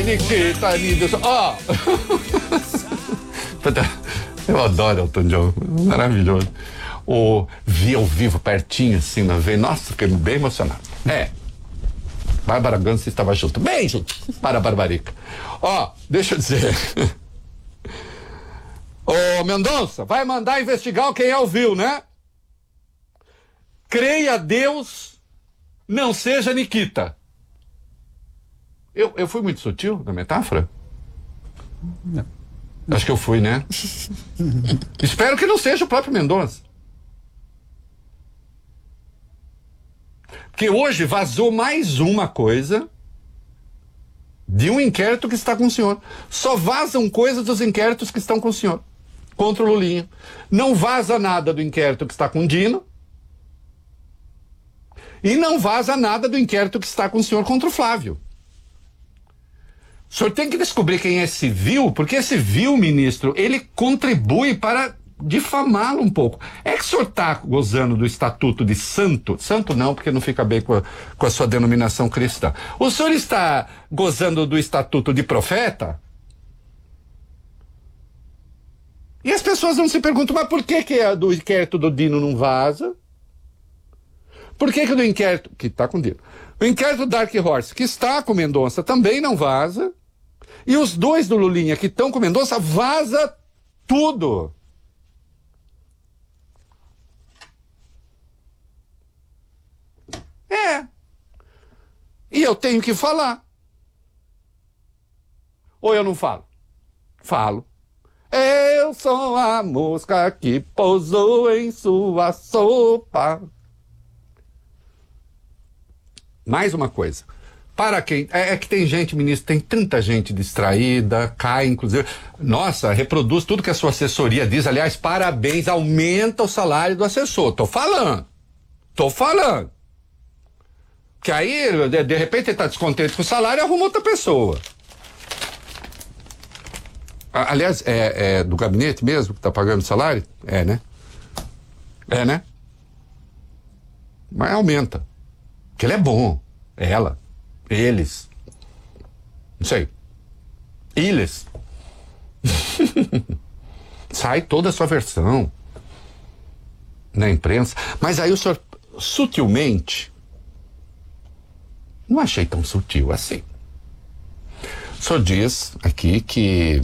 Nikita, ó. Eu adoro Elton John, maravilhoso. Vi ao vivo, pertinho, assim, na veia. Nossa, fiquei bem emocionado. Bárbara Gans estava junto. Beijo para a Barbarica. Ó, deixa eu dizer. Ô, Mendonça, vai mandar investigar quem ouviu, né? Creia a Deus, não seja Nikita. Eu fui muito sutil na metáfora? Não. Acho que eu fui, né? Espero que não seja o próprio Mendonça. Porque hoje vazou mais uma coisa de um inquérito que está com o senhor. Só vazam coisas dos inquéritos que estão com o senhor. Contra o Lulinha. Não vaza nada do inquérito que está com o Dino. E não vaza nada do inquérito que está com o senhor contra o Flávio. O senhor tem que descobrir quem é civil, porque esse civil, ministro, ele contribui para difamá-lo um pouco. É que o senhor está gozando do estatuto de santo? Santo não, porque não fica bem com a sua denominação cristã. O senhor está gozando do estatuto de profeta? E as pessoas não se perguntam, mas por que do inquérito do Dino não vaza? Por que do inquérito, que está com o Dino, o inquérito do Dark Horse, que está com o Mendonça, também não vaza? E os dois do Lulinha que estão com o Mendonça, vaza tudo. E eu tenho que falar. Ou eu não falo? Falo. Eu sou a mosca que pousou em sua sopa. Mais uma coisa. Para quem... É que tem gente, ministro, tem tanta gente distraída, cai, inclusive... Nossa, reproduz tudo que a sua assessoria diz. Aliás, parabéns, aumenta o salário do assessor. Tô falando. Que aí, de repente, ele tá descontente com o salário e arruma outra pessoa. Aliás, é do gabinete mesmo que tá pagando o salário? Né? Mas aumenta. Porque ele é bom. Ela. Eles. Não sei. Eles. Sai toda a sua versão na imprensa. Mas aí o senhor, sutilmente, não achei tão sutil assim. O senhor diz aqui que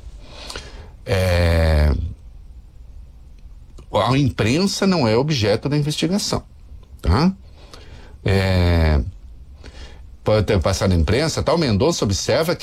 a imprensa não é objeto da investigação, tá? Pode ter passado na imprensa, tal. Mendonça observa